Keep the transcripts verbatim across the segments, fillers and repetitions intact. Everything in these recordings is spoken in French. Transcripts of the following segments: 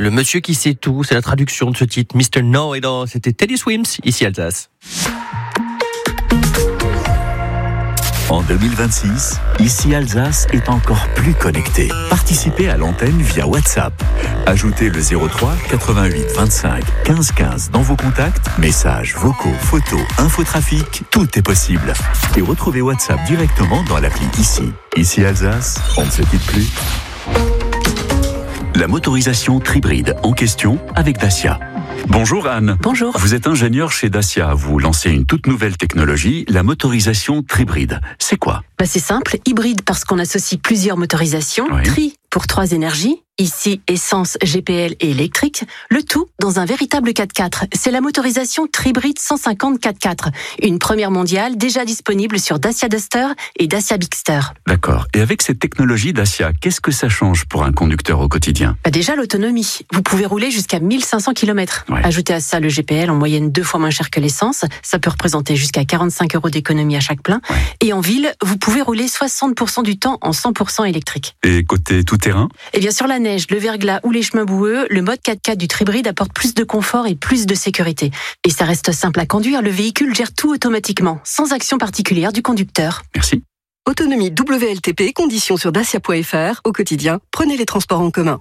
le monsieur qui sait tout, c'est la traduction de ce titre, mister Know-It-All. C'était Teddy Swims, ici Alsace. En deux mille vingt-six, ici Alsace est encore plus connectée. Participez à l'antenne via WhatsApp. Ajoutez le zéro trois quatre-vingt-huit vingt-cinq quinze quinze dans vos contacts. Messages, vocaux, photos, infotrafic, tout est possible. Et retrouvez WhatsApp directement dans l'appli Ici. Ici Alsace, on ne se quitte plus. La motorisation Tribride en question avec Dacia. Bonjour Anne. Bonjour. Vous êtes ingénieur chez Dacia. Vous lancez une toute nouvelle technologie, la motorisation Tribride. C'est quoi ? Bah c'est simple, hybride parce qu'on associe plusieurs motorisations. Oui. Tri pour trois énergies. Ici, essence, G P L et électrique. Le tout dans un véritable quatre-quatre. C'est la motorisation Tribride cent cinquante quatre-quatre. Une première mondiale déjà disponible sur Dacia Duster et Dacia Bigster. D'accord. Et avec cette technologie Dacia, qu'est-ce que ça change pour un conducteur au quotidien ? Bah déjà l'autonomie. Vous pouvez rouler jusqu'à mille cinq cents kilomètres. Ouais. Ajoutez à ça le G P L en moyenne deux fois moins cher que l'essence. Ça peut représenter jusqu'à quarante-cinq euros d'économie à chaque plein. Ouais. Et en ville, vous pouvez rouler soixante pour cent du temps en cent pour cent électrique. Et côté tout-terrain ? Et bien sur la neige, le verglas ou les chemins boueux, le mode quatre-quatre du Tribride apporte plus de confort et plus de sécurité. Et ça reste simple à conduire, le véhicule gère tout automatiquement, sans action particulière du conducteur. Merci. Autonomie W L T P, conditions sur dacia point f r. Au quotidien, prenez les transports en commun.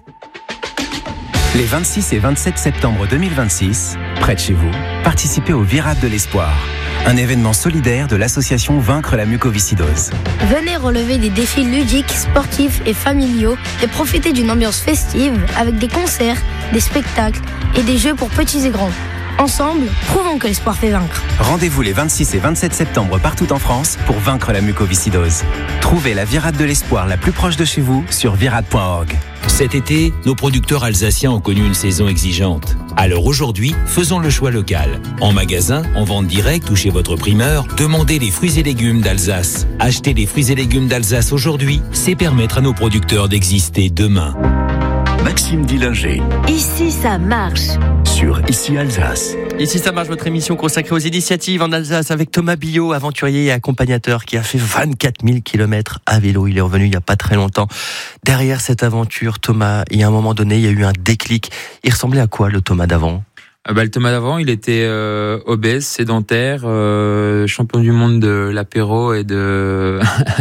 Les vingt-six et vingt-sept septembre deux mille vingt-six, près de chez vous, participez au Virade de l'Espoir, un événement solidaire de l'association Vaincre la mucoviscidose. Venez relever des défis ludiques, sportifs et familiaux et profiter d'une ambiance festive avec des concerts, des spectacles et des jeux pour petits et grands. Ensemble, prouvons que l'espoir fait vaincre. Rendez-vous les vingt-six et vingt-sept septembre partout en France pour vaincre la mucoviscidose. Trouvez la Virade de l'Espoir la plus proche de chez vous sur virade point org. Cet été, nos producteurs alsaciens ont connu une saison exigeante. Alors aujourd'hui, faisons le choix local. En magasin, en vente directe ou chez votre primeur, demandez les fruits et légumes d'Alsace. Acheter des fruits et légumes d'Alsace aujourd'hui, c'est permettre à nos producteurs d'exister demain. Maxime Dillinger. Ici, ça marche. Sur Ici Alsace. Ici, ça marche, votre émission consacrée aux initiatives en Alsace avec Thomas Billot, aventurier et accompagnateur qui a fait vingt-quatre mille kilomètres à vélo. Il est revenu il n'y a pas très longtemps. Derrière cette aventure, Thomas, il y a un moment donné, il y a eu un déclic. Il ressemblait à quoi, le Thomas d'avant ? Ah bah, le Thomas d'avant, il était euh, obèse, sédentaire, euh, champion du monde de l'apéro et de,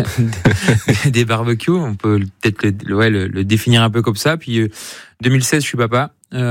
de des barbecues. On peut peut-être le, ouais, le, le définir un peu comme ça. Puis euh, deux mille seize, je suis papa,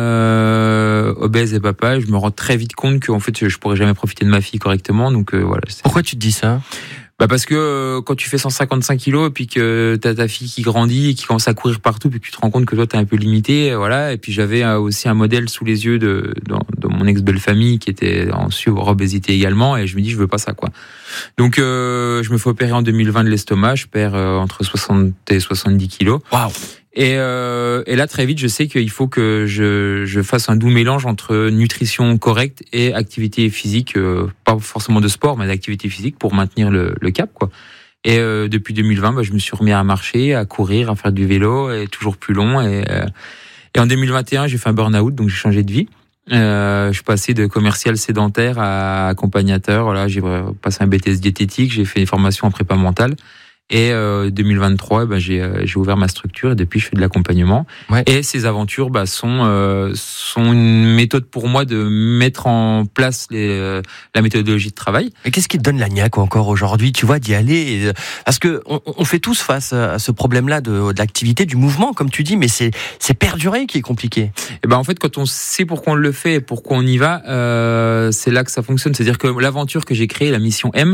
euh, obèse et papa. Je me rends très vite compte qu'en fait, je pourrais jamais profiter de ma fille correctement. Donc euh, voilà. C'est... Pourquoi tu te dis ça ? Bah parce que euh, quand tu fais cent cinquante-cinq kilos et puis que t'as ta fille qui grandit et qui commence à courir partout puis que tu te rends compte que toi t'es un peu limité, voilà. Et puis j'avais euh, aussi un modèle sous les yeux de, de, de mon ex-belle famille qui était en surobésité également et je me dis je veux pas ça quoi. Donc euh, je me fais opérer en deux mille vingt de l'estomac, je perds euh, entre soixante et soixante-dix kilos. Waouh. Et, euh, et là, très vite, je sais qu'il faut que je, je fasse un doux mélange entre nutrition correcte et activité physique, euh, pas forcément de sport, mais d'activité physique pour maintenir le, le cap, quoi. Et euh, depuis deux mille vingt, bah, je me suis remis à marcher, à courir, à faire du vélo, et toujours plus long. Et, euh, et en deux mille vingt et un, j'ai fait un burn-out, donc j'ai changé de vie. Euh, je suis passé de commercial sédentaire à accompagnateur. Voilà, j'ai passé un B T S diététique, j'ai fait une formation en prépa mentale. Et euh, deux mille vingt-trois, bah, j'ai, euh, j'ai ouvert ma structure et depuis je fais de l'accompagnement. Ouais. Et ces aventures bah, sont euh, sont une méthode pour moi de mettre en place les, euh, la méthodologie de travail. Et qu'est-ce qui te donne la niaque encore aujourd'hui, tu vois, d'y aller et, parce que on, on fait tous face à ce problème-là de, de l'activité, du mouvement, comme tu dis, mais c'est c'est perdurer qui est compliqué. Et ben en fait, quand on sait pourquoi on le fait et pourquoi on y va, euh, c'est là que ça fonctionne. C'est-à-dire que l'aventure que j'ai créée, la mission M.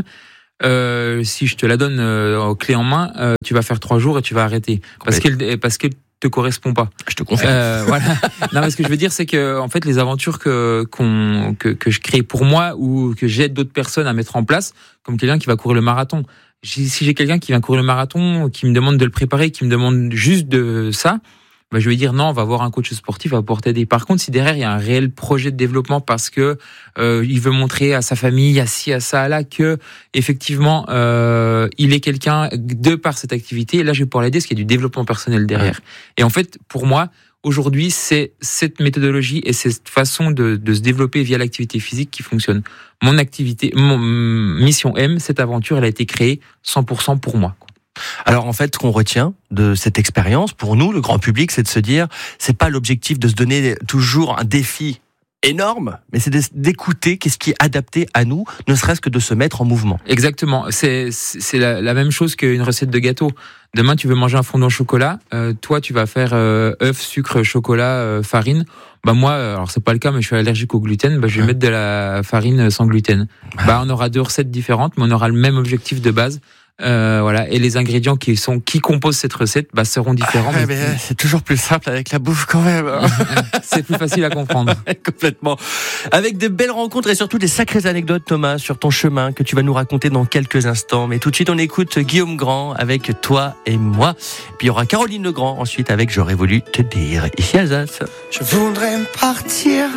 Euh, si je te la donne euh, clé en main, euh, tu vas faire trois jours et tu vas arrêter parce qu'elle parce qu'elle te correspond pas. Je te confirme. Euh, voilà. Non, mais ce que je veux dire, c'est que en fait, les aventures que qu'on que que je crée pour moi ou que j'aide d'autres personnes à mettre en place, comme quelqu'un qui va courir le marathon. Si j'ai quelqu'un qui vient courir le marathon, qui me demande de le préparer, qui me demande juste de ça. Bah, je vais dire non, on va voir un coach sportif, va pouvoir t'aider. Par contre, si derrière il y a un réel projet de développement parce que euh, il veut montrer à sa famille, à ci, à ça, à là, que effectivement euh, il est quelqu'un de par cette activité, là je vais pouvoir l'aider parce qu'il y a du développement personnel derrière. Ouais. Et en fait, pour moi, aujourd'hui, c'est cette méthodologie et cette façon de, de se développer via l'activité physique qui fonctionne. Mon activité, mon mission M, cette aventure, elle a été créée cent pour cent pour moi. Alors en fait, ce qu'on retient de cette expérience, pour nous, le grand public, c'est de se dire, c'est pas l'objectif de se donner toujours un défi énorme, mais c'est d'écouter qu'est-ce qui est adapté à nous, ne serait-ce que de se mettre en mouvement. Exactement, c'est c'est la, la même chose qu'une recette de gâteau. Demain, tu veux manger un fondant au chocolat, euh, toi, tu vas faire euh, œuf, sucre, chocolat, euh, farine. Bah moi, alors c'est pas le cas, mais je suis allergique au gluten. Bah je vais ouais. mettre de la farine sans gluten. Ah. Bah on aura deux recettes différentes, mais on aura le même objectif de base. Euh, voilà, et les ingrédients qui sont qui composent cette recette bah, seront différents. Ah, mais mais c'est toujours plus simple avec la bouffe quand même. C'est plus facile à comprendre. Complètement. Avec de belles rencontres et surtout des sacrées anecdotes, Thomas, sur ton chemin que tu vas nous raconter dans quelques instants. Mais tout de suite, on écoute Guillaume Grand avec Toi et moi. Puis il y aura Caroline Legrand ensuite avec J'aurais voulu te dire. Ici Alsace. Je voudrais partir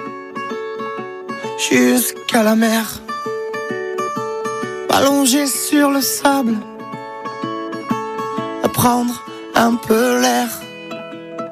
jusqu'à la mer, allongé sur le sable, à prendre un peu l'air.